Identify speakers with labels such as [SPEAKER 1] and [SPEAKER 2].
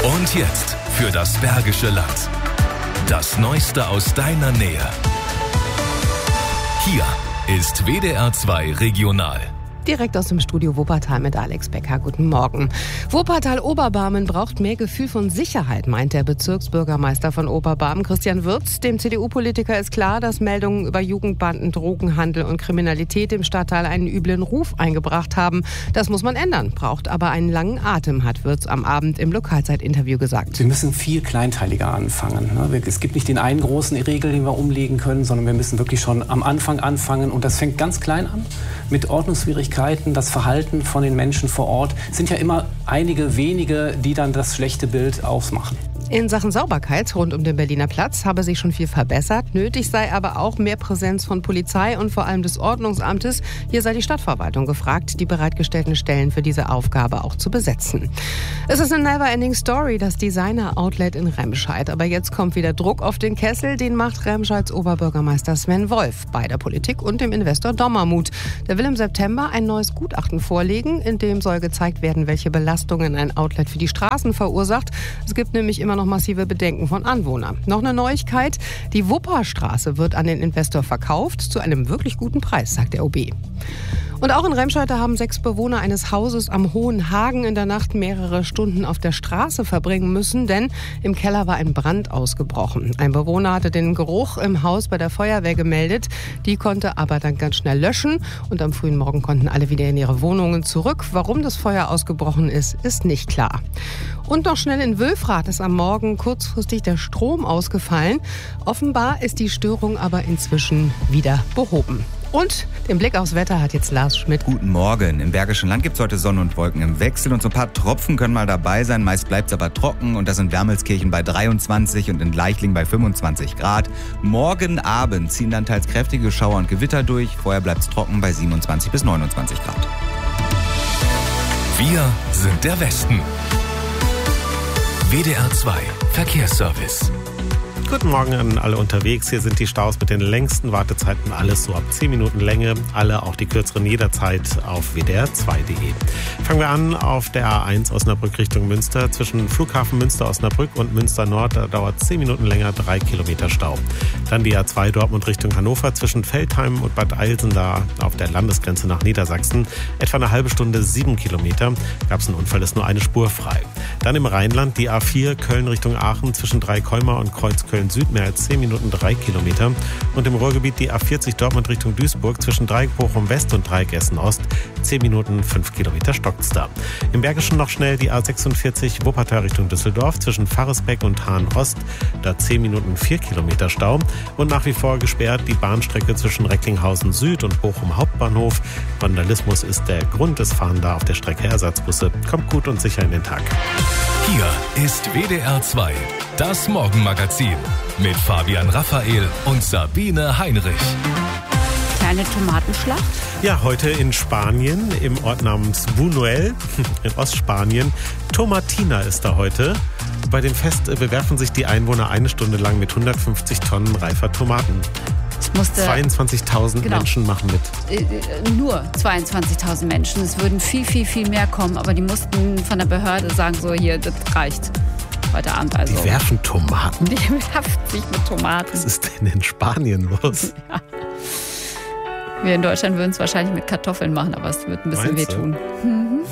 [SPEAKER 1] Und jetzt für das Bergische Land. Das Neueste aus deiner Nähe. Hier ist WDR 2 Regional.
[SPEAKER 2] Direkt aus dem Studio Wuppertal mit Alex Becker. Guten Morgen. Wuppertal-Oberbarmen braucht mehr Gefühl von Sicherheit, meint der Bezirksbürgermeister von Oberbarmen, Christian Wirz. Dem CDU-Politiker ist klar, dass Meldungen über Jugendbanden, Drogenhandel und Kriminalität im Stadtteil einen üblen Ruf eingebracht haben. Das muss man ändern, braucht aber einen langen Atem, hat Wirz am Abend im Lokalzeit-Interview gesagt.
[SPEAKER 3] Wir müssen viel kleinteiliger anfangen. Es gibt nicht den einen großen Regel, den wir umlegen können, sondern wir müssen wirklich schon am Anfang anfangen. Und das fängt ganz klein an mit Ordnungswidrigkeiten. Das Verhalten von den Menschen vor Ort sind ja immer einige wenige, die dann das schlechte Bild ausmachen.
[SPEAKER 2] In Sachen Sauberkeit rund um den Berliner Platz habe sich schon viel verbessert. Nötig sei aber auch mehr Präsenz von Polizei und vor allem des Ordnungsamtes. Hier sei die Stadtverwaltung gefragt, die bereitgestellten Stellen für diese Aufgabe auch zu besetzen. Es ist eine never-ending Story, das Designer-Outlet in Remscheid. Aber jetzt kommt wieder Druck auf den Kessel. Den macht Remscheids Oberbürgermeister Sven Wolf bei der Politik und dem Investor Dommermuth. Der will im September ein neues Gutachten vorlegen. In dem soll gezeigt werden, welche Belastungen ein Outlet für die Straßen verursacht. Es gibt nämlich immer noch massive Bedenken von Anwohnern. Noch eine Neuigkeit: Die Wupperstraße wird an den Investor verkauft zu einem wirklich guten Preis, sagt der OB. Und auch in Remscheid haben 6 Bewohner eines Hauses am Hohen Hagen in der Nacht mehrere Stunden auf der Straße verbringen müssen, denn im Keller war ein Brand ausgebrochen. Ein Bewohner hatte den Geruch im Haus bei der Feuerwehr gemeldet. Die konnte aber dann ganz schnell löschen und am frühen Morgen konnten alle wieder in ihre Wohnungen zurück. Warum das Feuer ausgebrochen ist nicht klar. Und noch schnell in Wülfrath ist am Morgen kurzfristig der Strom ausgefallen. Offenbar ist die Störung aber inzwischen wieder behoben. Und den Blick aufs Wetter hat jetzt Lars Schmidt.
[SPEAKER 4] Guten Morgen. Im Bergischen Land gibt es heute Sonne und Wolken im Wechsel und so ein paar Tropfen können mal dabei sein. Meist bleibt es aber trocken und das in Wermelskirchen bei 23 und in Leichling bei 25 Grad. Morgen Abend ziehen dann teils kräftige Schauer und Gewitter durch. Vorher bleibt es trocken bei 27 bis 29 Grad.
[SPEAKER 1] Wir sind der Westen. WDR 2 Verkehrsservice.
[SPEAKER 5] Guten Morgen an alle unterwegs. Hier sind die Staus mit den längsten Wartezeiten. Alles so ab 10 Minuten Länge. Alle, auch die kürzeren, jederzeit auf wdr2.de. Fangen wir an auf der A1 Osnabrück Richtung Münster. Zwischen Flughafen Münster-Osnabrück und Münster Nord. Da dauert 10 Minuten länger, 3 Kilometer Stau. Dann die A2 Dortmund Richtung Hannover. Zwischen Veltheim und Bad Eilsen, da auf der Landesgrenze nach Niedersachsen. Etwa eine halbe Stunde, 7 Kilometer. Gab es einen Unfall, ist nur eine Spur frei. Dann im Rheinland die A4 Köln Richtung Aachen. Zwischen Dreikolmar und Kreuzköln Süd mehr als 10 Minuten, 3 Kilometer. Und im Ruhrgebiet die A40 Dortmund Richtung Duisburg zwischen Dreieck Bochum West und Dreieck Essen Ost. 10 Minuten, 5 Kilometer stockt's da. Im Bergischen noch schnell die A46 Wuppertal Richtung Düsseldorf zwischen Pfarresbeck und Hahn Ost. Da 10 Minuten, 4 Kilometer Stau. Und nach wie vor gesperrt die Bahnstrecke zwischen Recklinghausen Süd und Bochum Hauptbahnhof. Vandalismus ist der Grund, es fahren da auf der Strecke Ersatzbusse. Kommt gut und sicher in den Tag.
[SPEAKER 1] Hier ist WDR 2, das Morgenmagazin mit Fabian Raphael und Sabine Heinrich.
[SPEAKER 6] Kleine Tomatenschlacht?
[SPEAKER 5] Ja, heute in Spanien, im Ort namens Buñuel, in Ostspanien. Tomatina ist da heute. Bei dem Fest bewerfen sich die Einwohner eine Stunde lang mit 150 Tonnen reifer Tomaten. 22.000 Menschen machen mit.
[SPEAKER 6] Nur 22.000 Menschen. Es würden viel, viel, viel mehr kommen, aber die mussten von der Behörde sagen, so hier, das reicht. Heute Abend also.
[SPEAKER 5] Die werfen Tomaten?
[SPEAKER 6] Die werfen sich mit Tomaten.
[SPEAKER 5] Was ist denn in Spanien los?
[SPEAKER 6] Ja. Wir in Deutschland würden es wahrscheinlich mit Kartoffeln machen, aber es wird ein bisschen wehtun.